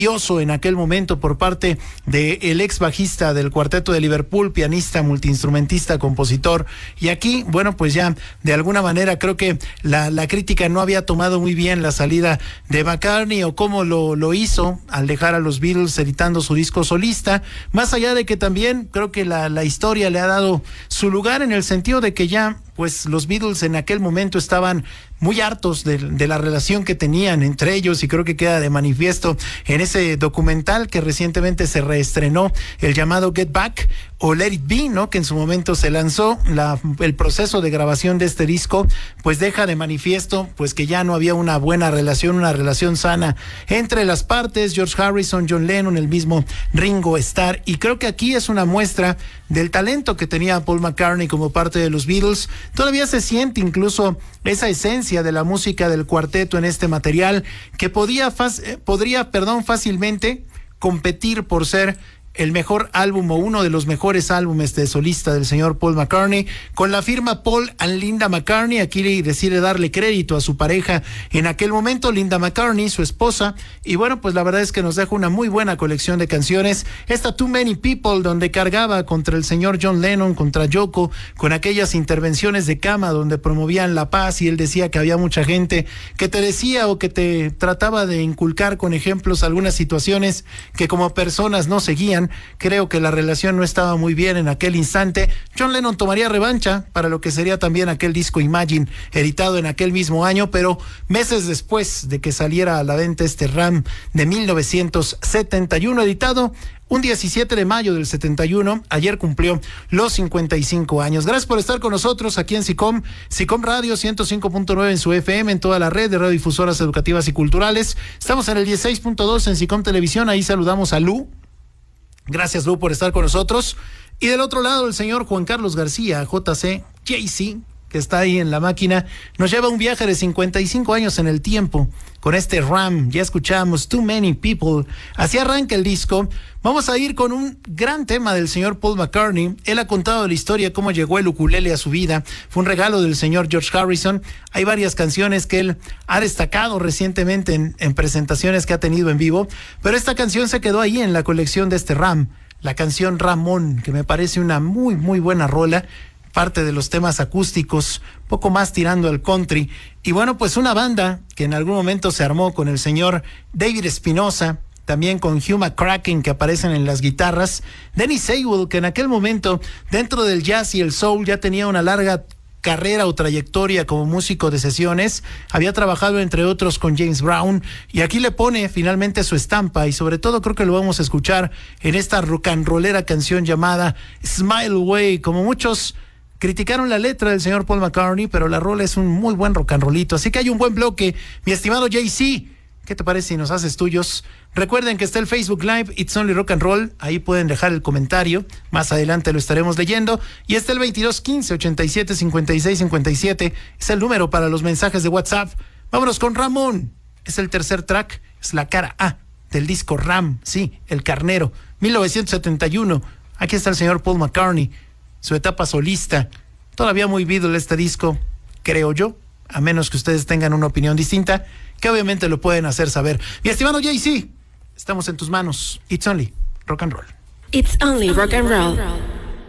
en aquel momento por parte del ex bajista del Cuarteto de Liverpool, pianista, multiinstrumentista, compositor. Y aquí, bueno, pues ya de alguna manera creo que la crítica no había tomado muy bien la salida de McCartney o cómo lo hizo al dejar a los Beatles editando su disco solista, más allá de que también creo que la historia le ha dado su lugar en el sentido de que ya pues los Beatles en aquel momento estaban muy hartos de la relación que tenían entre ellos, y creo que queda de manifiesto en ese documental que recientemente se reestrenó, el llamado Get Back o Let It Be, ¿no? Que en su momento se lanzó. El proceso de grabación de este disco pues deja de manifiesto pues que ya no había una buena relación, una relación sana entre las partes, George Harrison, John Lennon, el mismo Ringo Starr, y creo que aquí es una muestra del talento que tenía Paul McCartney como parte de los Beatles. Todavía se siente incluso esa esencia de la música del cuarteto en este material que podría fácilmente competir por ser el mejor álbum o uno de los mejores álbumes de solista del señor Paul McCartney, con la firma Paul and Linda McCartney. Aquí decide darle crédito a su pareja en aquel momento, Linda McCartney, su esposa, y bueno, pues la verdad es que nos deja una muy buena colección de canciones. Esta Too Many People, donde cargaba contra el señor John Lennon, contra Yoko, con aquellas intervenciones de cama donde promovían la paz, y él decía que había mucha gente que te decía o que te trataba de inculcar con ejemplos algunas situaciones que como personas no seguían. Creo que la relación no estaba muy bien en aquel instante. John Lennon tomaría revancha para lo que sería también aquel disco Imagine, editado en aquel mismo año, pero meses después de que saliera a la venta este Ram de 1971, editado un 17 de mayo del 71, ayer cumplió los 55 años. Gracias por estar con nosotros aquí en SICOM Radio 105.9 en su FM, en toda la red de radiodifusoras educativas y culturales. Estamos en el 16.2 en SICOM Televisión. Ahí saludamos a Lu. Gracias, Lu, por estar con nosotros. Y del otro lado, el señor Juan Carlos García, JC, que está ahí en la máquina, nos lleva un viaje de 55 años en el tiempo con este Ram. Ya escuchamos Too Many People. Así arranca el disco. Vamos a ir con un gran tema del señor Paul McCartney. Él ha contado la historia, cómo llegó el ukulele a su vida. Fue un regalo del señor George Harrison. Hay varias canciones que él ha destacado recientemente en presentaciones que ha tenido en vivo, pero esta canción se quedó ahí en la colección de este Ram, la canción Ramón, que me parece una muy, muy buena rola, parte de los temas acústicos, poco más tirando al country. Y bueno, pues una banda que en algún momento se armó con el señor David Espinosa, también con Hugh McCracken, que aparecen en las guitarras, Denny Seiwell, que en aquel momento dentro del jazz y el soul ya tenía una larga carrera o trayectoria como músico de sesiones, había trabajado entre otros con James Brown, y aquí le pone finalmente su estampa, y sobre todo creo que lo vamos a escuchar en esta rock and rollera canción llamada Smile Away. Como muchos criticaron la letra del señor Paul McCartney, pero la rola es un muy buen rock and rollito, así que hay un buen bloque. Mi estimado JC, ¿qué te parece si nos haces tuyos? Recuerden que está el Facebook Live It's Only Rock and Roll, ahí pueden dejar el comentario, más adelante lo estaremos leyendo, y está el 2215-875657, es el número para los mensajes de WhatsApp. Vámonos con Ramón, es el tercer track, es la cara A del disco Ram, sí, El Carnero, 1971, aquí está el señor Paul McCartney, su etapa solista, todavía muy Beatle este disco, creo yo, a menos que ustedes tengan una opinión distinta, que obviamente lo pueden hacer saber. Mi estimado JC, estamos en tus manos. It's only rock and roll. It's only rock and roll.